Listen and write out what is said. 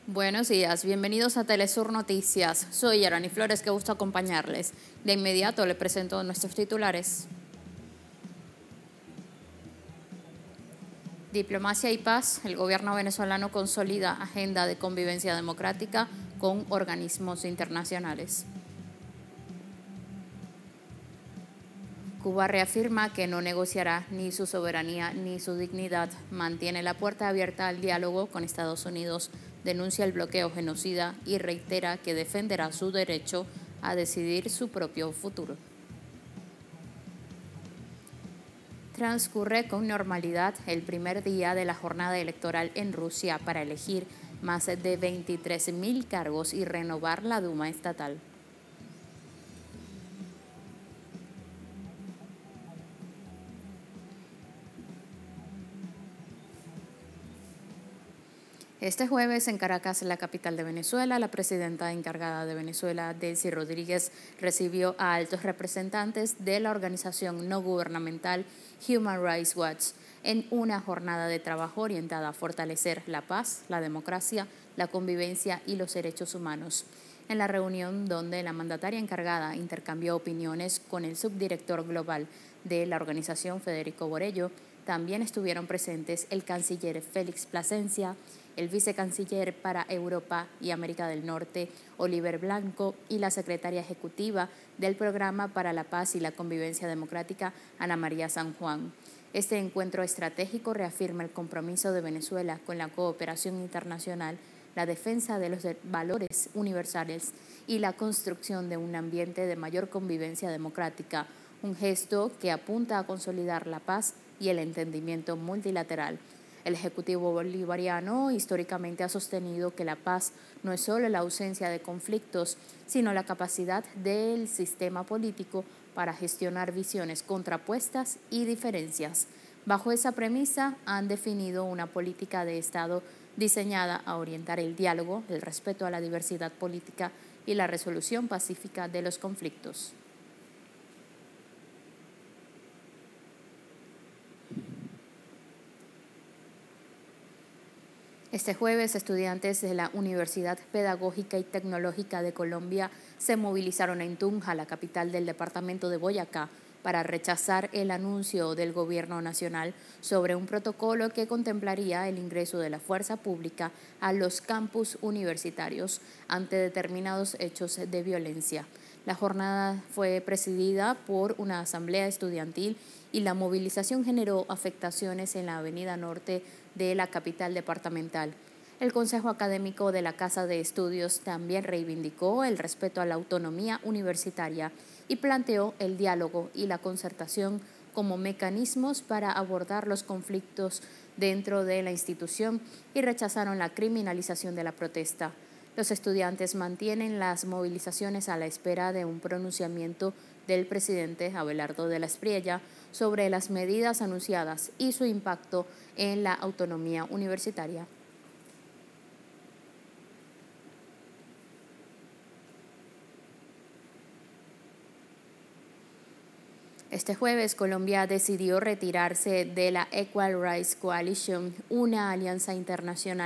Buenos días, bienvenidos a Telesur Noticias. Soy Yarani Flores, que gusto acompañarles. De inmediato le presento nuestros titulares. Diplomacia y paz. El gobierno venezolano consolida agenda de convivencia democrática con organismos internacionales. Cuba reafirma que no negociará ni su soberanía ni su dignidad. Mantiene la puerta abierta al diálogo con Estados Unidos. Denuncia el bloqueo genocida y reitera que defenderá su derecho a decidir su propio futuro. Transcurre con normalidad el primer día de la jornada electoral en Rusia para elegir más de 23.000 cargos y renovar la Duma estatal. Este jueves, en Caracas, la capital de Venezuela, la presidenta encargada de Venezuela, Delcy Rodríguez, recibió a altos representantes de la organización no gubernamental Human Rights Watch en una jornada de trabajo orientada a fortalecer la paz, la democracia, la convivencia y los derechos humanos. En la reunión, donde la mandataria encargada intercambió opiniones con el subdirector global de la organización, Federico Borello, también estuvieron presentes el canciller Félix Plasencia, el vicecanciller para Europa y América del Norte, Oliver Blanco, y la secretaria ejecutiva del Programa para la Paz y la Convivencia Democrática, Ana María San Juan. Este encuentro estratégico reafirma el compromiso de Venezuela con la cooperación internacional, la defensa de los valores universales y la construcción de un ambiente de mayor convivencia democrática, un gesto que apunta a consolidar la paz y el entendimiento multilateral. El Ejecutivo bolivariano históricamente ha sostenido que la paz no es solo la ausencia de conflictos, sino la capacidad del sistema político para gestionar visiones contrapuestas y diferencias. Bajo esa premisa, han definido una política de Estado diseñada a orientar el diálogo, el respeto a la diversidad política y la resolución pacífica de los conflictos. Este jueves, estudiantes de la Universidad Pedagógica y Tecnológica de Colombia se movilizaron en Tunja, la capital del departamento de Boyacá, para rechazar el anuncio del gobierno nacional sobre un protocolo que contemplaría el ingreso de la fuerza pública a los campus universitarios ante determinados hechos de violencia. La jornada fue presidida por una asamblea estudiantil y la movilización generó afectaciones en la avenida norte de la capital departamental. El Consejo Académico de la Casa de Estudios también reivindicó el respeto a la autonomía universitaria y planteó el diálogo y la concertación como mecanismos para abordar los conflictos dentro de la institución y rechazaron la criminalización de la protesta. Los estudiantes mantienen las movilizaciones a la espera de un pronunciamiento del presidente Abelardo de la Espriella sobre las medidas anunciadas y su impacto en la autonomía universitaria. Este jueves, Colombia decidió retirarse de la Equal Rights Coalition, una alianza internacional